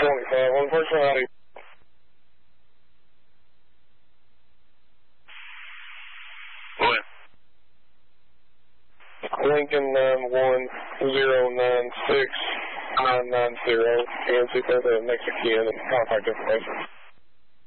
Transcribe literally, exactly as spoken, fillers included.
twenty-five, one person out of What? Lincoln nine one zero nine six nine nine zero, N C for the next of kin and contact information.